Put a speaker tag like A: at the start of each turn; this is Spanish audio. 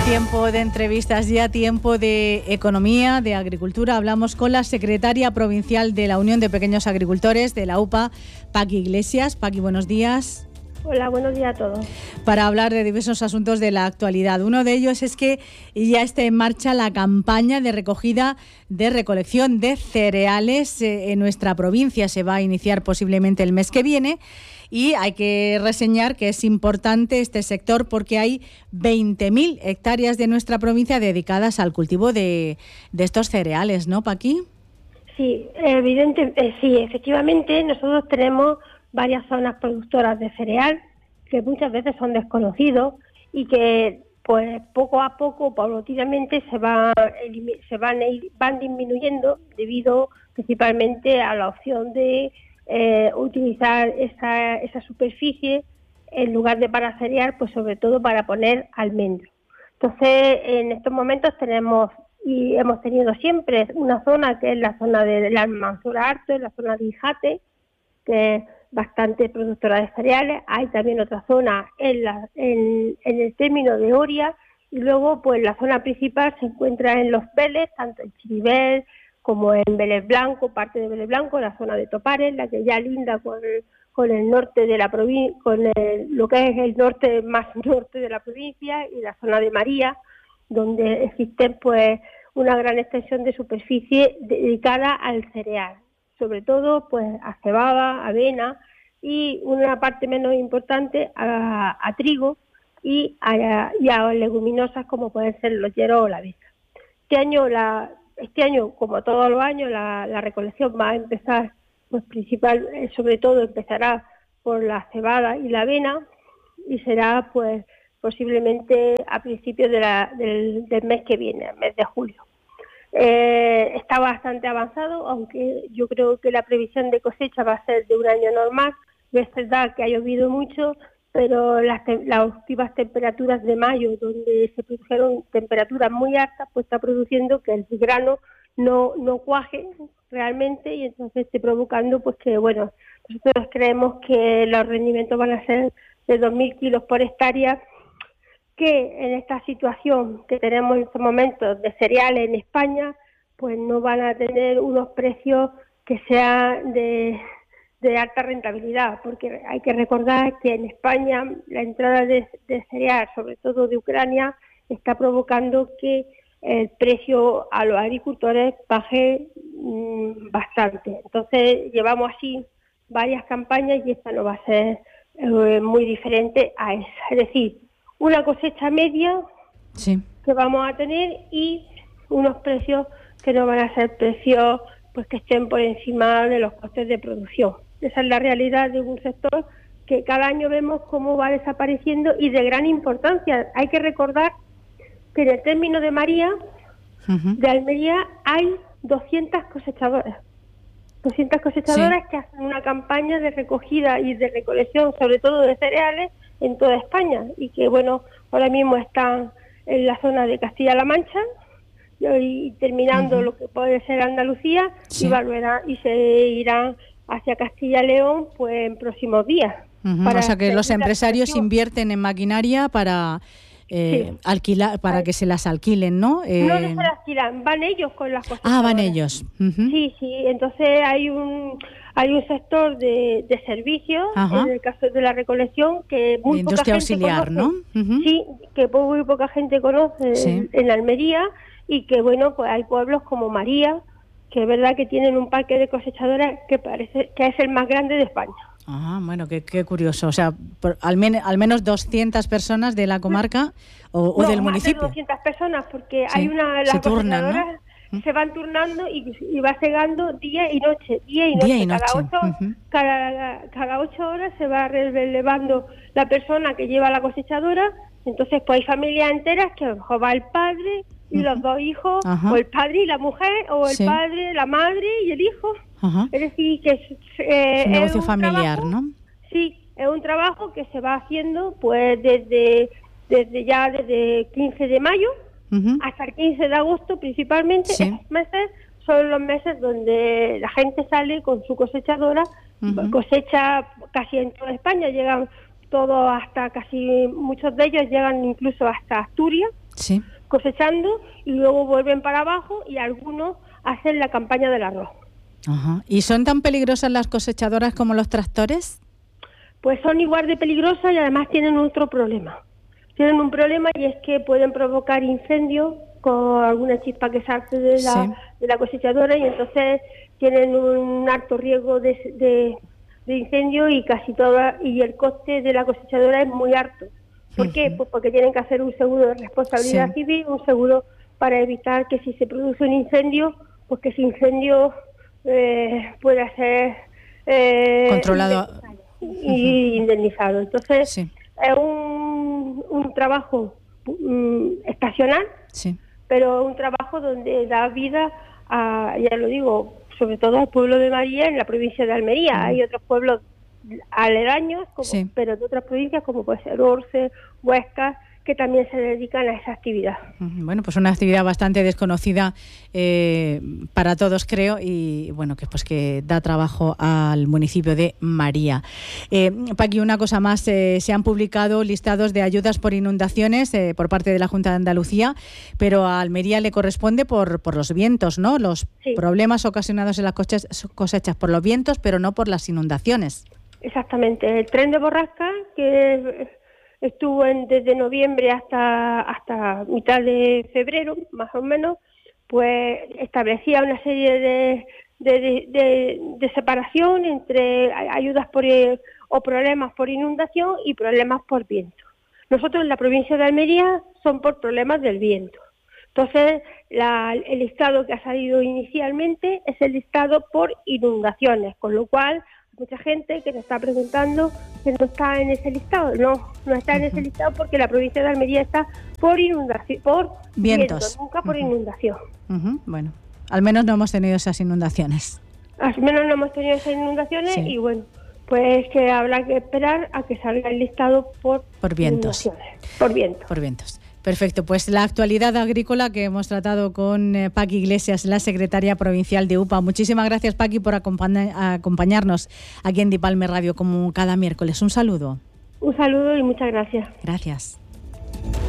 A: Tiempo de entrevistas, ya tiempo de economía, de agricultura. Hablamos con la secretaria provincial de la Unión de Pequeños Agricultores de la UPA, Paqui Iglesias. Paqui, buenos días.
B: Hola, buenos días a todos.
A: Para hablar de diversos asuntos de la actualidad. Uno de ellos es que ya está en marcha la campaña de recogida de recolección de cereales en nuestra provincia. Se va a iniciar posiblemente el mes que viene. Y hay que reseñar que es importante este sector porque hay 20.000 hectáreas de nuestra provincia dedicadas al cultivo de estos cereales, ¿no, Paqui?
B: Sí, sí, efectivamente nosotros tenemos varias zonas productoras de cereal que muchas veces son desconocidos y que pues poco a poco, paulatinamente, van disminuyendo debido principalmente a la opción de utilizar esa superficie en lugar de para cereal, pues sobre todo para poner almendro. Entonces, en estos momentos tenemos y hemos tenido siempre una zona que es la zona de la Almanzora Alto, la zona de Ijate, que es bastante productora de cereales. Hay también otra zona en el término de Oria, y luego pues la zona principal se encuentra en Los Vélez, tanto en Chiribel como en Vélez Blanco, parte de Vélez Blanco, la zona de Topares, la que ya linda con el norte de la provincia, lo que es el norte más norte de la provincia, y la zona de María, donde existe pues una gran extensión de superficie dedicada al cereal, sobre todo pues a cebada, avena y una parte menos importante a trigo y a leguminosas como pueden ser los hieros o la avena. Este año, como todos los años, la recolección va a empezar, pues sobre todo empezará por la cebada y la avena, y será pues posiblemente a principios del mes que viene, el mes de julio. Está bastante avanzado, aunque yo creo que la previsión de cosecha va a ser de un año normal. Es verdad que ha llovido mucho, pero las últimas temperaturas de mayo, donde se produjeron temperaturas muy altas, pues está produciendo que el grano no cuaje realmente, y entonces esté provocando pues que, bueno, nosotros creemos que los rendimientos van a ser de 2.000 kilos por hectárea, que en esta situación que tenemos en estos momentos de cereales en España, pues no van a tener unos precios que sean de alta rentabilidad, porque hay que recordar que en España la entrada de cereal, sobre todo de Ucrania, está provocando que el precio a los agricultores baje bastante. Entonces llevamos así varias campañas y esta no va a ser muy diferente a esa. Es decir, una cosecha media que vamos a tener y unos precios que no van a ser precios pues que estén por encima de los costes de producción. Esa es la realidad de un sector que cada año vemos cómo va desapareciendo y de gran importancia. Hay que recordar que en el término de María, de Almería, hay 200 cosechadoras. 200 cosechadoras que hacen una campaña de recogida y de recolección, sobre todo de cereales, en toda España, y que, bueno, ahora mismo están en la zona de Castilla-La Mancha y terminando lo que puede ser Andalucía, y se irán hacia Castilla-León pues en próximos días.
A: O sea que los empresarios invierten en maquinaria para alquilar, para que se las alquilen, ¿no?
B: No se las alquilan, van ellos con las cosas.
A: Ah, van ellos.
B: Sí, entonces hay un sector de servicios, en el caso de la recolección, que muy poca gente
A: auxiliar,
B: conoce,
A: ¿no?
B: Sí, que muy poca gente conoce en Almería, y que, bueno, pues hay pueblos como María, que es verdad que tienen un parque de cosechadoras que parece que es el más grande de España.
A: Ah, bueno, qué curioso. O sea, al menos 200 personas de la comarca o del municipio.
B: Más de 200 personas, porque hay las cosechadoras, ¿no? Se van turnando y va segando día y noche. Cada 8 horas se va relevando la persona que lleva la cosechadora. Entonces, pues hay familias enteras que a lo mejor va el padre y los dos hijos, o el padre y la mujer, o el padre, la madre y el hijo. Es decir, que
A: es un negocio familiar,
B: trabajo,
A: ¿no?
B: Sí, es un trabajo que se va haciendo pues desde 15 de mayo hasta el 15 de agosto principalmente. Esos meses son los meses donde la gente sale con su cosechadora, cosecha casi en toda España, llegan todos hasta muchos de ellos llegan incluso hasta Asturias,
A: Sí.
B: cosechando, y luego vuelven para abajo y algunos hacen la campaña del arroz.
A: Ajá. ¿Y son tan peligrosas las cosechadoras como los tractores?
B: Pues son igual de peligrosas y además tienen otro problema. Tienen un problema y es que pueden provocar incendios con alguna chispa que sale de la cosechadora, y entonces tienen un alto riesgo de incendio, y casi toda, y el coste de la cosechadora es muy alto. ¿Por qué? Pues porque tienen que hacer un seguro de responsabilidad civil, un seguro para evitar que si se produce un incendio, pues que ese incendio pueda ser
A: controlado
B: y indemnizado. Entonces es un trabajo estacional, pero un trabajo donde da vida a, ya lo digo, sobre todo al pueblo de María, en la provincia de Almería. Hay otros pueblos aledaños, pero de otras provincias, como puede ser Orce, Huesca, que también se dedican a esa actividad.
A: Bueno, pues una actividad bastante desconocida para todos, creo, y bueno, que pues que da trabajo al municipio de María. Paqui, una cosa más, se han publicado listados de ayudas por inundaciones por parte de la Junta de Andalucía, pero a Almería le corresponde por los vientos, ¿no? Los problemas ocasionados en las cosechas por los vientos, pero no por las inundaciones.
B: Exactamente. El tren de borrasca, que estuvo desde noviembre hasta mitad de febrero, más o menos, pues establecía una serie de separación entre ayudas o problemas por inundación y problemas por viento. Nosotros en la provincia de Almería son por problemas del viento. Entonces, el listado que ha salido inicialmente es el listado por inundaciones, con lo cual mucha gente que nos está preguntando que no está en ese listado. No está en ese listado porque la provincia de Almería está por inundación, por vientos, nunca por inundación.
A: Bueno, al menos no hemos tenido esas inundaciones.
B: Al menos no hemos tenido esas inundaciones y bueno, pues que habrá que esperar a que salga el listado por
A: vientos.
B: Por vientos.
A: Por vientos. Perfecto, pues la actualidad agrícola que hemos tratado con Paqui Iglesias, la secretaria provincial de UPA. Muchísimas gracias, Paqui, por acompañarnos aquí en Dipalme Radio como cada miércoles. Un saludo.
B: Un saludo y muchas gracias.
A: Gracias.